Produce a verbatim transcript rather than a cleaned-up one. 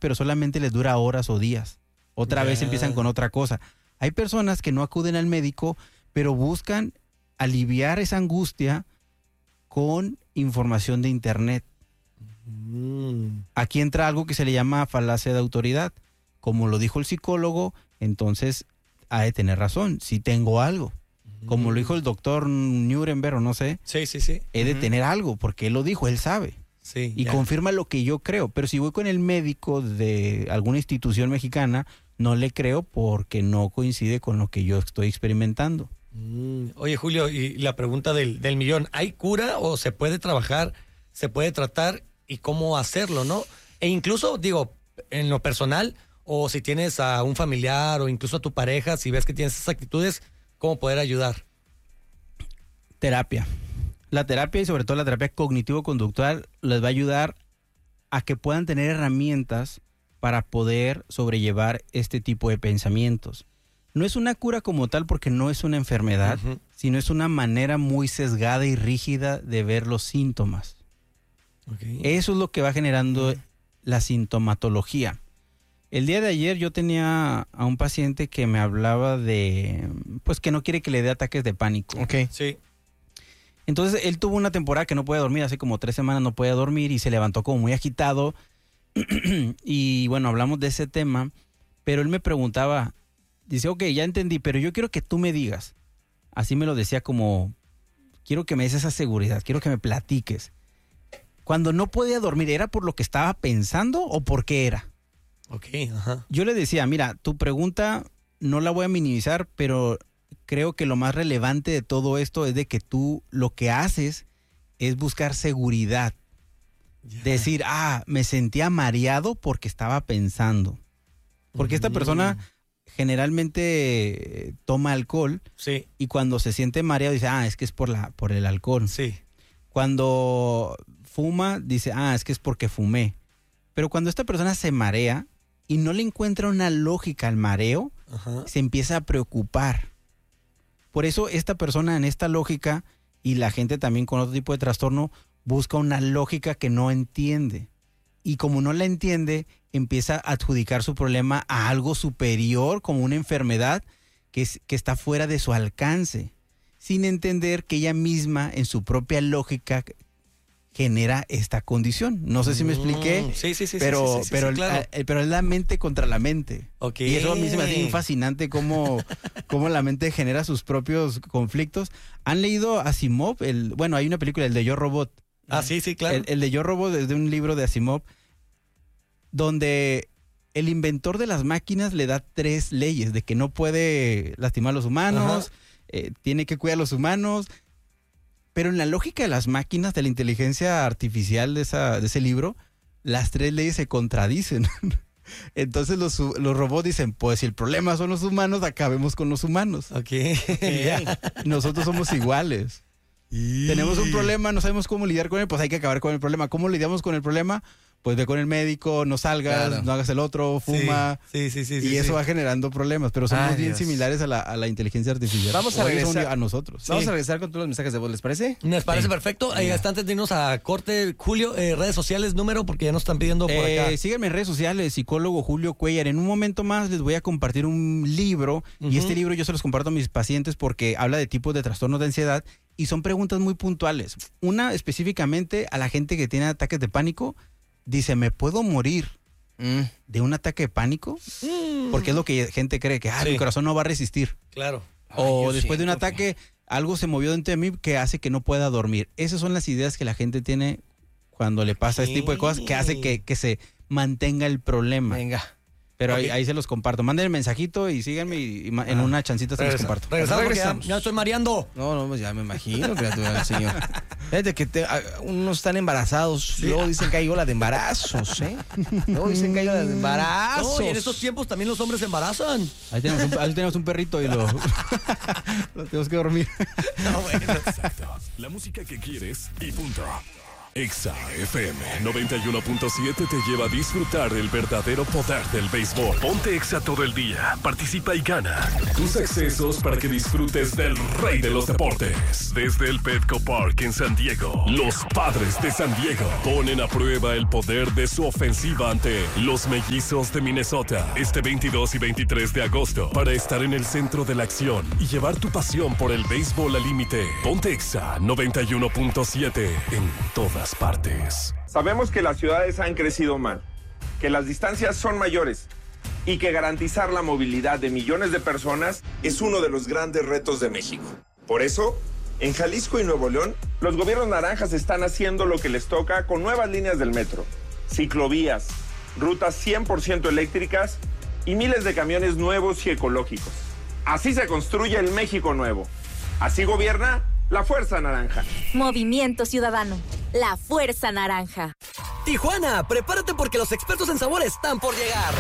pero solamente les dura horas o días. Otra yeah. vez empiezan con otra cosa. Hay personas que no acuden al médico, pero buscan aliviar esa angustia con información de internet. Mm. Aquí entra algo que se le llama falacia de autoridad. Como lo dijo el psicólogo, entonces ha de tener razón, si tengo algo. Mm. Como lo dijo el doctor Nuremberg, o no sé, sí, sí, sí. he de uh-huh. tener algo, porque él lo dijo, él sabe. Sí, y ya. confirma lo que yo creo. Pero si voy con el médico de alguna institución mexicana, no le creo porque no coincide con lo que yo estoy experimentando. Mm. Oye, Julio, y la pregunta del, del millón, ¿hay cura o se puede trabajar, se puede tratar y cómo hacerlo, no? E incluso, digo, en lo personal, o si tienes a un familiar o incluso a tu pareja, si ves que tienes esas actitudes, ¿cómo poder ayudar? Terapia. La terapia y sobre todo la terapia cognitivo-conductual les va a ayudar a que puedan tener herramientas para poder sobrellevar este tipo de pensamientos. No es una cura como tal porque no es una enfermedad, uh-huh. sino es una manera muy sesgada y rígida de ver los síntomas. Okay. Eso es lo que va generando uh-huh. la sintomatología. El día de ayer yo tenía a un paciente que me hablaba de, pues que no quiere que le dé ataques de pánico. Okay. Sí. Entonces él tuvo una temporada que no podía dormir, hace como tres semanas no podía dormir y se levantó como muy agitado. Y bueno, hablamos de ese tema, pero él me preguntaba, dice, ok, ya entendí, pero yo quiero que tú me digas. Así me lo decía como, quiero que me des esa seguridad, quiero que me platiques. Cuando no podía dormir, ¿era por lo que estaba pensando o por qué era? Ok, ajá. Yo le decía, mira, tu pregunta no la voy a minimizar, pero creo que lo más relevante de todo esto es de que tú lo que haces es buscar seguridad. Yeah. Decir, ah, me sentía mareado porque estaba pensando. Porque mm. esta persona generalmente toma alcohol sí. y cuando se siente mareado dice, ah, es que es por, la, por el alcohol. Sí. Cuando fuma, dice, ah, es que es porque fumé. Pero cuando esta persona se marea y no le encuentra una lógica al mareo, ajá. se empieza a preocupar. Por eso esta persona en esta lógica, y la gente también con otro tipo de trastorno, busca una lógica que no entiende. Y como no la entiende, empieza a adjudicar su problema a algo superior, como una enfermedad que, es, que está fuera de su alcance, sin entender que ella misma, en su propia lógica, genera esta condición. No sé si me expliqué, sí, sí, sí, pero, sí, sí, pero, sí, claro. el, pero es la mente contra la mente. Okay. Y eso a mí se me hace muy fascinante cómo, cómo la mente genera sus propios conflictos. ¿Han leído Asimov? El, bueno, hay una película, el de Yo Robot. Ah, sí, sí, claro. El, el de Yo Robot es de un libro de Asimov, donde el inventor de las máquinas le da tres leyes, de que no puede lastimar a los humanos, eh, tiene que cuidar a los humanos. Pero en la lógica de las máquinas, de la inteligencia artificial de, esa, de ese libro, las tres leyes se contradicen. Entonces los, los robots dicen, pues si el problema son los humanos, acabemos con los humanos. Okay. Okay. Nosotros somos iguales. Y... tenemos un problema, no sabemos cómo lidiar con él, pues hay que acabar con el problema. ¿Cómo lidiamos con el problema? Pues ve con el médico, no salgas, claro. no hagas el otro, fuma. Sí, sí, sí. sí y sí, eso sí. va generando problemas, pero somos Ay, bien Dios. similares a la, a la inteligencia artificial. Vamos a regresar a nosotros. Vamos sí. a regresar con todos los mensajes de voz, ¿les parece? Nos parece sí. perfecto. Ahí hasta antes de irnos a corte, Julio, eh, redes sociales, número, porque ya nos están pidiendo por eh, acá. Síganme en redes sociales, psicólogo Julio Cuellar. En un momento más les voy a compartir un libro, uh-huh. y este libro yo se los comparto a mis pacientes porque habla de tipos de trastornos de ansiedad y son preguntas muy puntuales. Una específicamente a la gente que tiene ataques de pánico. Dice, ¿me puedo morir mm. de un ataque de pánico? Mm. Porque es lo que gente cree, que ah, sí. mi corazón no va a resistir. Claro. O Ay, después de un ataque, que... algo se movió dentro de mí que hace que no pueda dormir. Esas son las ideas que la gente tiene cuando le pasa okay. este tipo de cosas, que hace que, que se mantenga el problema. Venga. Pero okay. ahí, ahí se los comparto. Manden el mensajito y síganme y, y en ah. una chancita se Regresa. los comparto. Regresamos, regresamos. Ya, ya estoy mareando. No, no, pues ya me imagino, criatura del Señor. Fíjate que te, unos están embarazados, sí. luego dicen que hay ola de embarazos, ¿eh? Luego dicen que hay ola de embarazos. No, y en estos tiempos también los hombres se embarazan. Ahí tenemos un, ahí tenemos un perrito y lo, lo tenemos que dormir. No, bueno. Exacto. La música que quieres y punto. Exa F M noventa y uno punto siete te lleva a disfrutar del verdadero poder del béisbol. Ponte Exa todo el día, participa y gana tus accesos para que disfrutes del rey de los deportes. Desde el Petco Park en San Diego, los Padres de San Diego ponen a prueba el poder de su ofensiva ante los Mellizos de Minnesota este veintidós y veintitrés de agosto para estar en el centro de la acción y llevar tu pasión por el béisbol al límite. Ponte Exa noventa y uno punto siete en todas partes. Sabemos que las ciudades han crecido mal, que las distancias son mayores y que garantizar la movilidad de millones de personas es uno de los grandes retos de México. Por eso, en Jalisco y Nuevo León, los gobiernos naranjas están haciendo lo que les toca con nuevas líneas del metro, ciclovías, rutas cien por ciento eléctricas y miles de camiones nuevos y ecológicos. Así se construye el México nuevo. Así gobierna la Fuerza Naranja. Movimiento Ciudadano. La Fuerza Naranja. Tijuana, prepárate porque los expertos en sabor están por llegar.